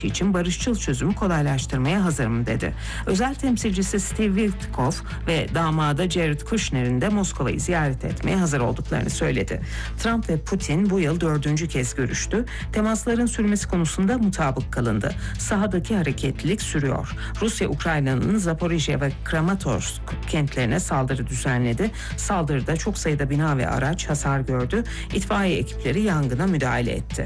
için barışçıl çözümü kolaylaştırmaya hazırım dedi. Özel temsilcisi Steve Witkoff ve damadı Jared Kushner'in de Moskova'yı ziyaret etmeye hazır olduklarını söyledi. Trump ve Putin bu yıl 4. kez görüştü. Temasların sürmesi konusunda mutabık kalındı. Sahadaki hareketlilik sürüyor. Rusya, Ukrayna'nın Zaporijye ve Kramatorsk kentlerine saldırı düzenledi. Saldırıda çok sayıda bina ve araç hasar gördü. İtfaiye ekipleri yangına müdahale etti.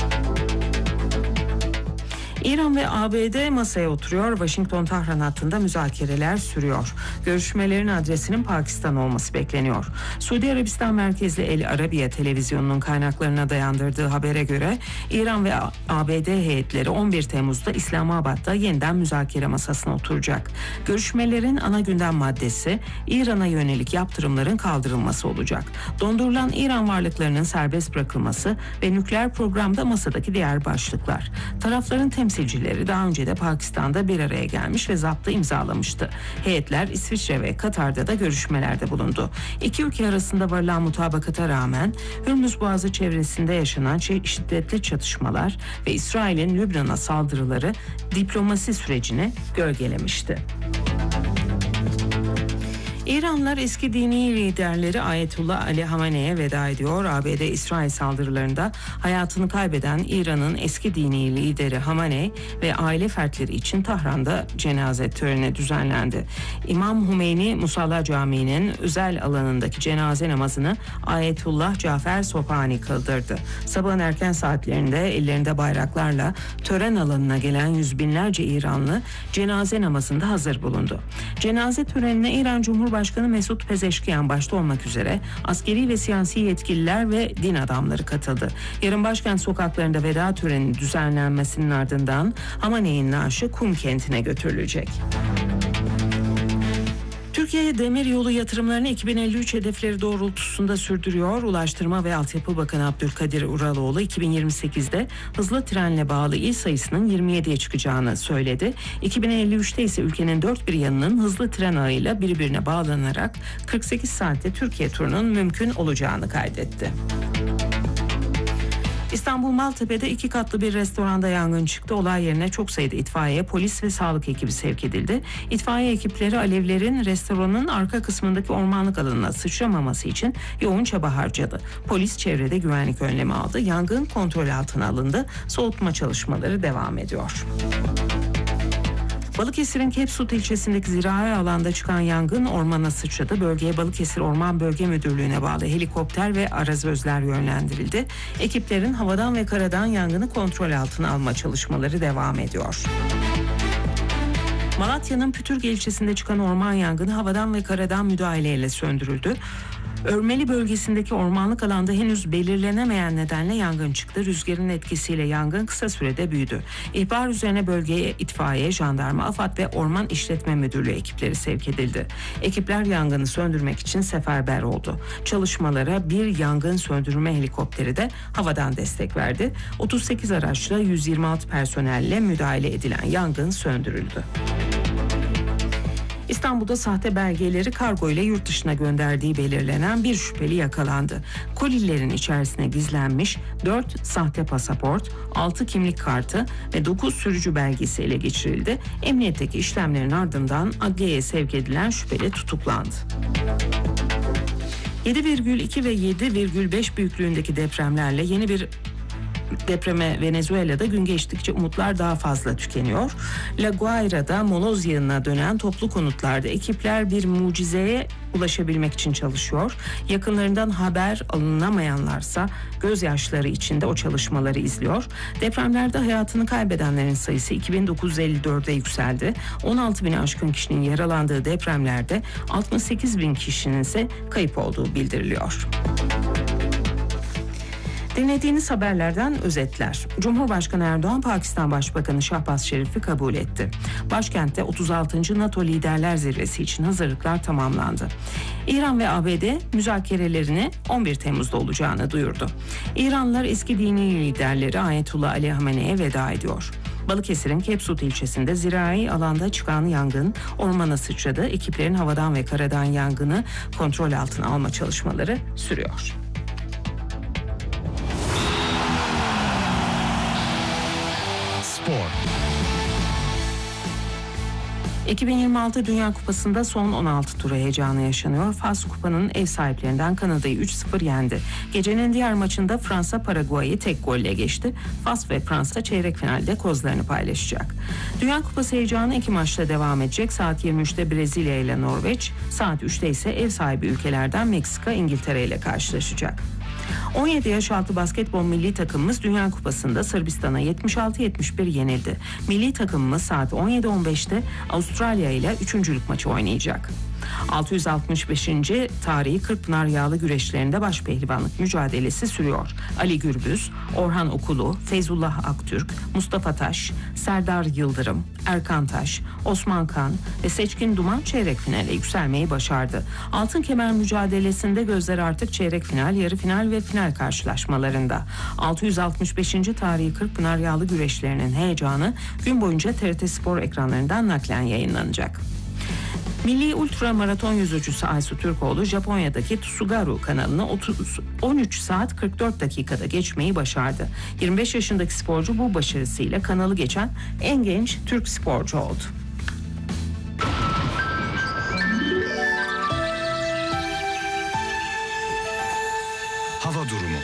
İran ve ABD masaya oturuyor. Washington-Tahran hattında müzakereler sürüyor. Görüşmelerin adresinin Pakistan olması bekleniyor. Suudi Arabistan merkezli El Arabiya televizyonunun kaynaklarına dayandırdığı habere göre İran ve ABD heyetleri 11 Temmuz'da İslamabad'da yeniden müzakere masasına oturacak. Görüşmelerin ana gündem maddesi İran'a yönelik yaptırımların kaldırılması olacak. Dondurulan İran varlıklarının serbest bırakılması ve nükleer programda masadaki diğer başlıklar. Tarafların temsilcileri daha önce de Pakistan'da bir araya gelmiş ve zaptı imzalamıştı. Heyetler İsviçre ve Katar'da da görüşmelerde bulundu. İki ülke arasında varılan mutabakata rağmen Hürmüz Boğazı çevresinde yaşanan şiddetli çatışmalar ve İsrail'in Lübnan'a saldırıları diplomasi sürecini gölgelemişti. İranlılar eski dini liderleri Ayetullah Ali Hamene'ye veda ediyor. ABD-İsrail saldırılarında hayatını kaybeden İran'ın eski dini lideri Hamenei ve aile fertleri için Tahran'da cenaze töreni düzenlendi. İmam Hümeyni Musalla Camii'nin özel alanındaki cenaze namazını Ayetullah Cafer Sopani kıldırdı. Sabahın erken saatlerinde ellerinde bayraklarla tören alanına gelen yüz binlerce İranlı cenaze namazında hazır bulundu. Cenaze törenine İran Cumhurbaşkanı Mesut Pezeşkiyan başta olmak üzere askeri ve siyasi yetkililer ve din adamları katıldı. Yarın başkent sokaklarında veda töreni düzenlenmesinin ardından Hamanei'nin naaşı Kum kentine götürülecek. Türkiye demir yolu yatırımlarını 2053 hedefleri doğrultusunda sürdürüyor. Ulaştırma ve Altyapı Bakanı Abdülkadir Uraloğlu 2028'de hızlı trenle bağlı il sayısının 27'ye çıkacağını söyledi. 2053'te ise ülkenin dört bir yanının hızlı tren ağıyla birbirine bağlanarak 48 saatte Türkiye turunun mümkün olacağını kaydetti. İstanbul Maltepe'de 2 katlı bir restoranda yangın çıktı. Olay yerine çok sayıda itfaiye, polis ve sağlık ekibi sevk edildi. İtfaiye ekipleri alevlerin restoranın arka kısmındaki ormanlık alanına sıçramaması için yoğun çaba harcadı. Polis çevrede güvenlik önlemi aldı. Yangın kontrol altına alındı. Soğutma çalışmaları devam ediyor. Balıkesir'in Kepsut ilçesindeki zirai alanda çıkan yangın ormana sıçradı. Bölgeye Balıkesir Orman Bölge Müdürlüğü'ne bağlı helikopter ve arazözler yönlendirildi. Ekiplerin havadan ve karadan yangını kontrol altına alma çalışmaları devam ediyor. Malatya'nın Pütürge ilçesinde çıkan orman yangını havadan ve karadan müdahaleyle söndürüldü. Örmeli bölgesindeki ormanlık alanda henüz belirlenemeyen nedenle yangın çıktı. Rüzgarın etkisiyle yangın kısa sürede büyüdü. İhbar üzerine bölgeye itfaiye, jandarma, AFAD ve Orman İşletme Müdürlüğü ekipleri sevk edildi. Ekipler yangını söndürmek için seferber oldu. Çalışmalara bir yangın söndürme helikopteri de havadan destek verdi. 38 araçla 126 personelle müdahale edilen yangın söndürüldü. İstanbul'da sahte belgeleri kargo ile yurt dışına gönderdiği belirlenen bir şüpheli yakalandı. Kolilerin içerisine gizlenmiş 4 sahte pasaport, 6 kimlik kartı ve 9 sürücü belgesi ele geçirildi. Emniyetteki işlemlerin ardından adliyeye sevk edilen şüpheli tutuklandı. 7,2 ve 7,5 büyüklüğündeki depremlerle yeni bir depreme Venezuela'da gün geçtikçe umutlar daha fazla tükeniyor. La Guaira'da moloz yığınına dönen toplu konutlarda ekipler bir mucizeye ulaşabilmek için çalışıyor. Yakınlarından haber alınamayanlarsa gözyaşları içinde o çalışmaları izliyor. Depremlerde hayatını kaybedenlerin sayısı 2954'e yükseldi. 16.000'i aşkın kişinin yaralandığı depremlerde 68.000 kişinin ise kayıp olduğu bildiriliyor. Dinlediğiniz haberlerden özetler. Cumhurbaşkanı Erdoğan, Pakistan Başbakanı Şahbaz Şerif'i kabul etti. Başkentte 36. NATO Liderler Zirvesi için hazırlıklar tamamlandı. İran ve ABD müzakerelerini 11 Temmuz'da olacağını duyurdu. İranlılar eski dini liderleri Ayetullah Ali Hamene'ye veda ediyor. Balıkesir'in Kepsut ilçesinde zirai alanda çıkan yangın ormana sıçradı. Ekiplerin havadan ve karadan yangını kontrol altına alma çalışmaları sürüyor. Spor. 2026 Dünya Kupası'nda son 16 tura heyecanı yaşanıyor. Fas kupanın ev sahiplerinden Kanada'yı 3-0 yendi. Gecenin diğer maçında Fransa Paraguay'ı tek golle geçti. Fas ve Fransa çeyrek finalde kozlarını paylaşacak. Dünya Kupası heyecanı 2 maçta devam edecek. Saat 23'te Brezilya ile Norveç, saat 3'te ise ev sahibi ülkelerden Meksika İngiltere ile karşılaşacak. 17 yaş altı basketbol milli takımımız Dünya Kupası'nda Sırbistan'a 76-71 yenildi. Milli takımımız saat 17.15'te Avustralya ile 3. maçı oynayacak. 665. tarihi Kırkpınar yağlı güreşlerinde başpehlivanlık mücadelesi sürüyor. Ali Gürbüz, Orhan Okulu, Feyzullah Aktürk, Mustafa Taş, Serdar Yıldırım, Erkan Taş, Osman Kan ve Seçkin Duman çeyrek finale yükselmeyi başardı. Altın kemer mücadelesinde gözler artık çeyrek final, yarı final ve final karşılaşmalarında. 665. tarihi Kırkpınar yağlı güreşlerinin heyecanı gün boyunca TRT Spor ekranlarından naklen yayınlanacak. Milli ultra maraton yüzücüsü Aysu Türkoğlu Japonya'daki Tsugaru kanalını 13 saat 44 dakikada geçmeyi başardı. 25 yaşındaki sporcu bu başarısıyla kanalı geçen en genç Türk sporcu oldu. Hava durumu.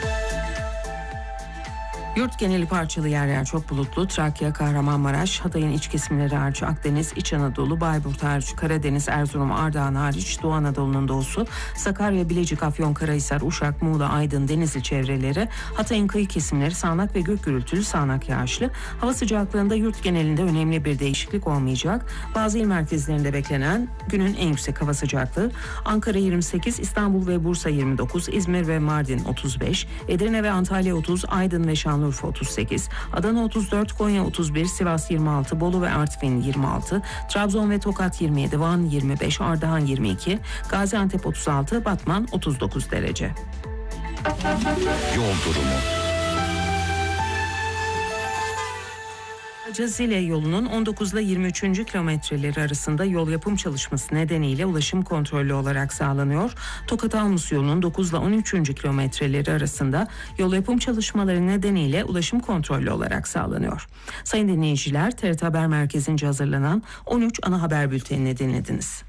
Yurt geneli parçalı yer yer çok bulutlu. Trakya, Kahramanmaraş, Hatay'ın iç kesimleri hariç Akdeniz, İç Anadolu, Bayburt hariç Karadeniz, Erzurum, Ardahan hariç Doğu Anadolu'nun doğusu, Sakarya, Bilecik, Afyonkarahisar, Uşak, Muğla, Aydın, Denizli çevreleri, Hatay'ın kıyı kesimleri sağanak ve gök gürültülü sağanak yağışlı. Hava sıcaklığında yurt genelinde önemli bir değişiklik olmayacak. Bazı il merkezlerinde beklenen günün en yüksek hava sıcaklığı Ankara 28, İstanbul ve Bursa 29, İzmir ve Mardin 35, Edirne ve Antalya 30, Aydın ve Şanlıurfa 38, Adana 34, Konya 31, Sivas 26, Bolu ve Artvin 26, Trabzon ve Tokat 27, Van 25, Ardahan 22, Gaziantep 36, Batman 39 derece. Yol durumu. Zile yolunun 19 ile 23. kilometreleri arasında yol yapım çalışması nedeniyle ulaşım kontrollü olarak sağlanıyor. Tokat-Almus yolunun 9 ile 13. kilometreleri arasında yol yapım çalışmaları nedeniyle ulaşım kontrollü olarak sağlanıyor. Sayın dinleyiciler, TRT Haber Merkezi'nce hazırlanan 13 ana haber bültenini dinlediniz.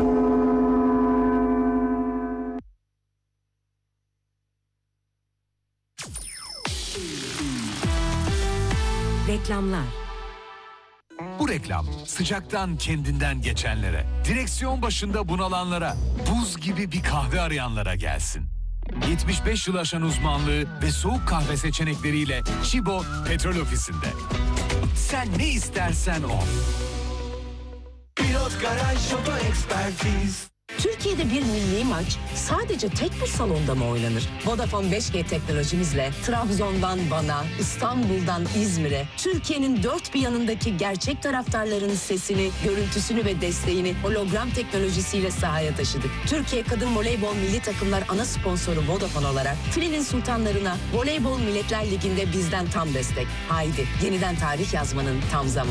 Reklamlar. Bu reklam sıcaktan kendinden geçenlere, direksiyon başında bunalanlara, buz gibi bir kahve arayanlara gelsin. 75 yıl aşan uzmanlığı ve soğuk kahve seçenekleriyle Chibo Petrol Ofisi'nde. Sen ne istersen o. Pilot Garaj Oto Ekspertiz. Türkiye'de bir milli maç sadece tek bir salonda mı oynanır? Vodafone 5G teknolojimizle Trabzon'dan Van'a, İstanbul'dan İzmir'e, Türkiye'nin dört bir yanındaki gerçek taraftarların sesini, görüntüsünü ve desteğini hologram teknolojisiyle sahaya taşıdık. Türkiye Kadın Voleybol Milli Takımlar ana sponsoru Vodafone olarak Filenin Sultanlarına Voleybol Milletler Ligi'nde bizden tam destek. Haydi yeniden tarih yazmanın tam zamanı.